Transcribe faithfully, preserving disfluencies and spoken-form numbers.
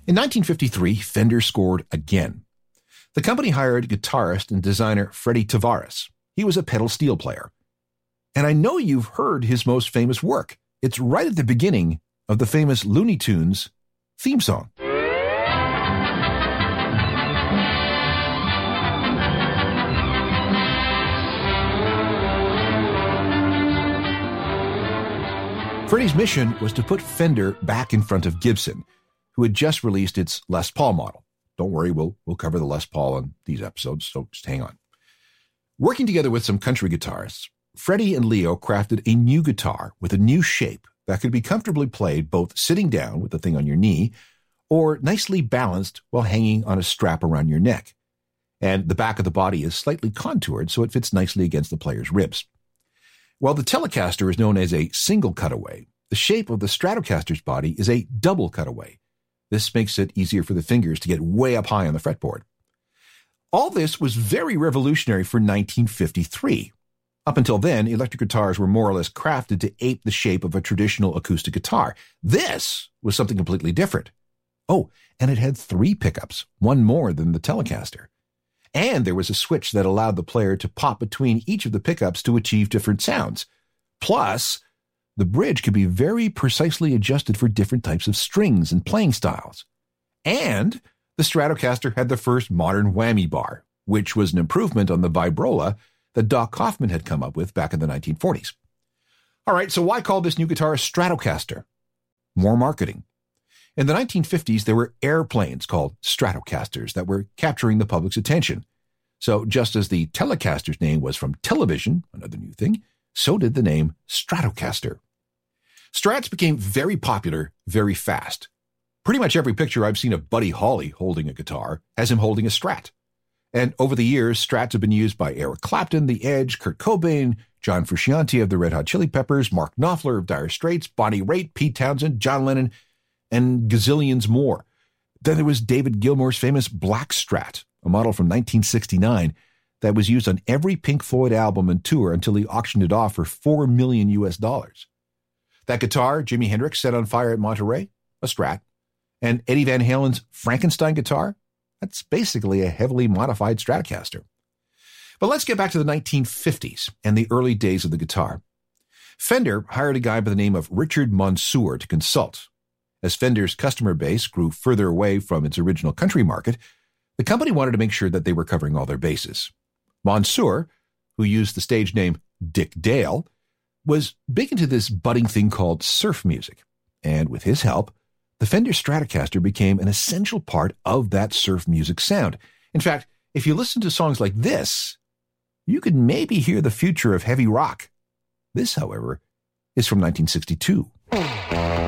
In nineteen fifty-three, Fender scored again. The company hired guitarist and designer Freddie Tavares. He was a pedal steel player. And I know you've heard his most famous work. It's right at the beginning of the famous Looney Tunes theme song. Freddie's mission was to put Fender back in front of Gibson, who had just released its Les Paul model. Don't worry, we'll, we'll cover the Les Paul in these episodes, so just hang on. Working together with some country guitarists, Freddie and Leo crafted a new guitar with a new shape that could be comfortably played both sitting down with the thing on your knee or nicely balanced while hanging on a strap around your neck. And the back of the body is slightly contoured so it fits nicely against the player's ribs. While the Telecaster is known as a single cutaway, the shape of the Stratocaster's body is a double cutaway. This makes it easier for the fingers to get way up high on the fretboard. All this was very revolutionary for nineteen fifty-three. Up until then, electric guitars were more or less crafted to ape the shape of a traditional acoustic guitar. This was something completely different. Oh, and it had three pickups, one more than the Telecaster. And there was a switch that allowed the player to pop between each of the pickups to achieve different sounds. Plus, the bridge could be very precisely adjusted for different types of strings and playing styles. And the Stratocaster had the first modern whammy bar, which was an improvement on the Vibrola that Doc Kaufman had come up with back in the nineteen forties. All right, so why call this new guitar a Stratocaster? More marketing. In the nineteen fifties, there were airplanes called Stratocasters that were capturing the public's attention. So just as the Telecaster's name was from television, another new thing, so did the name Stratocaster. Strats became very popular very fast. Pretty much every picture I've seen of Buddy Holly holding a guitar has him holding a Strat. And over the years, Strats have been used by Eric Clapton, The Edge, Kurt Cobain, John Frusciante of the Red Hot Chili Peppers, Mark Knopfler of Dire Straits, Bonnie Raitt, Pete Townsend, John Lennon, and gazillions more. Then there was David Gilmour's famous Black Strat, a model from nineteen sixty-nine that was used on every Pink Floyd album and tour until he auctioned it off for four million U S dollars. That guitar Jimi Hendrix set on fire at Monterey, a Strat. And Eddie Van Halen's Frankenstein guitar, that's basically a heavily modified Stratocaster. But let's get back to the nineteen fifties and the early days of the guitar. Fender hired a guy by the name of Richard Monsoor to consult. As Fender's customer base grew further away from its original country market, the company wanted to make sure that they were covering all their bases. Monsoor, who used the stage name Dick Dale, was big into this budding thing called surf music. And with his help, the Fender Stratocaster became an essential part of that surf music sound. In fact, if you listen to songs like this, you could maybe hear the future of heavy rock. This, however, is from nineteen sixty-two.